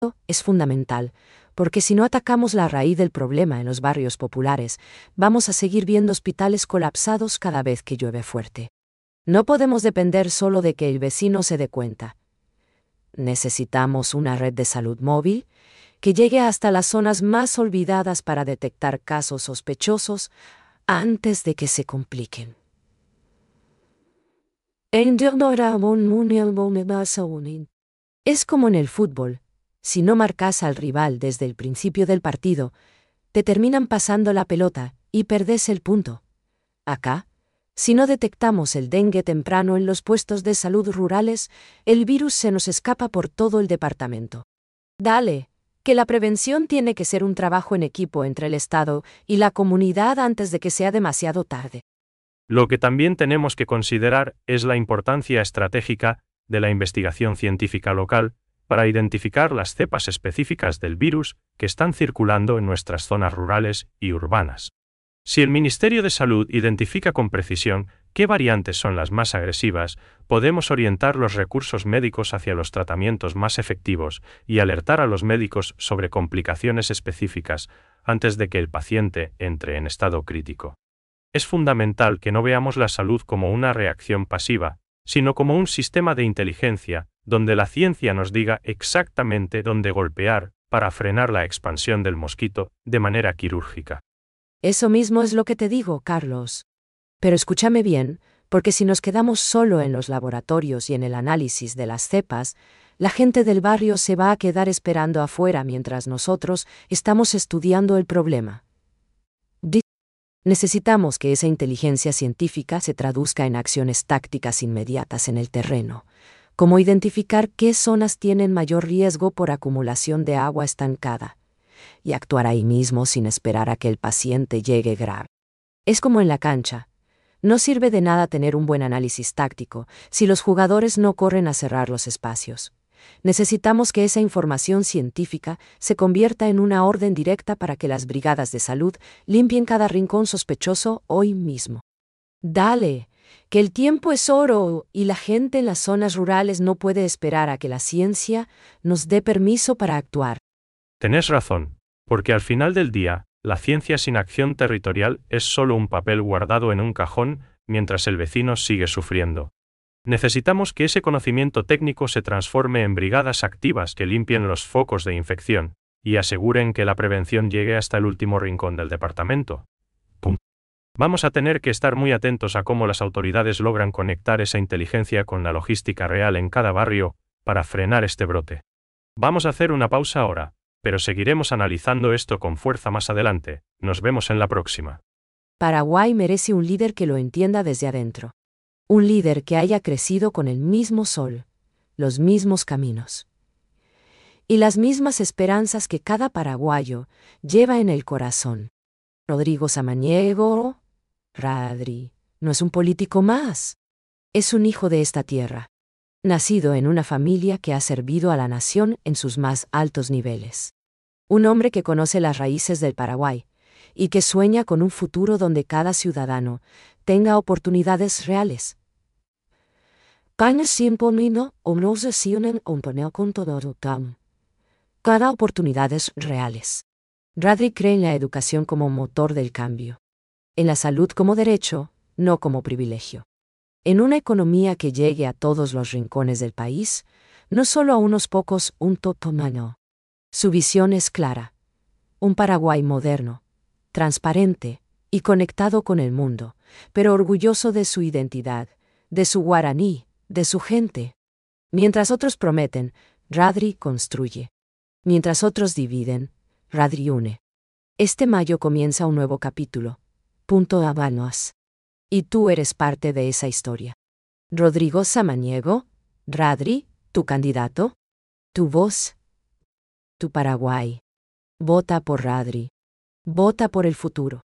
Es fundamental, porque si no atacamos la raíz del problema en los barrios populares, vamos a seguir viendo hospitales colapsados cada vez que llueve fuerte. No podemos depender solo de que el vecino se dé cuenta. Necesitamos una red de salud móvil que llegue hasta las zonas más olvidadas para detectar casos sospechosos antes de que se compliquen. Es como en el fútbol. Si no marcas al rival desde el principio del partido, te terminan pasando la pelota y perdés el punto. Acá, si no detectamos el dengue temprano en los puestos de salud rurales, el virus se nos escapa por todo el departamento. Dale, que la prevención tiene que ser un trabajo en equipo entre el Estado y la comunidad antes de que sea demasiado tarde. Lo que también tenemos que considerar es la importancia estratégica de la investigación científica local para identificar las cepas específicas del virus que están circulando en nuestras zonas rurales y urbanas. Si el Ministerio de Salud identifica con precisión qué variantes son las más agresivas, podemos orientar los recursos médicos hacia los tratamientos más efectivos y alertar a los médicos sobre complicaciones específicas antes de que el paciente entre en estado crítico. Es fundamental que no veamos la salud como una reacción pasiva, sino como un sistema de inteligencia, donde la ciencia nos diga exactamente dónde golpear para frenar la expansión del mosquito de manera quirúrgica. Eso mismo es lo que te digo, Carlos. Pero escúchame bien, porque si nos quedamos solo en los laboratorios y en el análisis de las cepas, la gente del barrio se va a quedar esperando afuera mientras nosotros estamos estudiando el problema. Necesitamos que esa inteligencia científica se traduzca en acciones tácticas inmediatas en el terreno, como identificar qué zonas tienen mayor riesgo por acumulación de agua estancada, y actuar ahí mismo sin esperar a que el paciente llegue grave. Es como en la cancha. No sirve de nada tener un buen análisis táctico si los jugadores no corren a cerrar los espacios. Necesitamos que esa información científica se convierta en una orden directa para que las brigadas de salud limpien cada rincón sospechoso hoy mismo. Dale, que el tiempo es oro y la gente en las zonas rurales no puede esperar a que la ciencia nos dé permiso para actuar. Tenés razón, porque al final del día, la ciencia sin acción territorial es solo un papel guardado en un cajón mientras el vecino sigue sufriendo. Necesitamos que ese conocimiento técnico se transforme en brigadas activas que limpien los focos de infección y aseguren que la prevención llegue hasta el último rincón del departamento. Vamos a tener que estar muy atentos a cómo las autoridades logran conectar esa inteligencia con la logística real en cada barrio para frenar este brote. Vamos a hacer una pausa ahora, pero seguiremos analizando esto con fuerza más adelante. Nos vemos en la próxima. Paraguay merece un líder que lo entienda desde adentro. Un líder que haya crecido con el mismo sol, los mismos caminos y las mismas esperanzas que cada paraguayo lleva en el corazón. Rodrigo Samaniego, Radri, no es un político más. Es un hijo de esta tierra, nacido en una familia que ha servido a la nación en sus más altos niveles. Un hombre que conoce las raíces del Paraguay y que sueña con un futuro donde cada ciudadano tenga oportunidades reales. Cada oportunidades reales. Radri cree en la educación como motor del cambio. En la salud como derecho, no como privilegio. En una economía que llegue a todos los rincones del país, no solo a unos pocos, un totomano. Su visión es clara. Un Paraguay moderno, transparente y conectado con el mundo, pero orgulloso de su identidad, de su guaraní, de su gente. Mientras otros prometen, Radri construye. Mientras otros dividen, Radri une. Este mayo comienza un nuevo capítulo. Punto Habanos. Y tú eres parte de esa historia. Rodrigo Samaniego, Radri, tu candidato, tu voz, tu Paraguay. Vota por Radri. Vota por el futuro.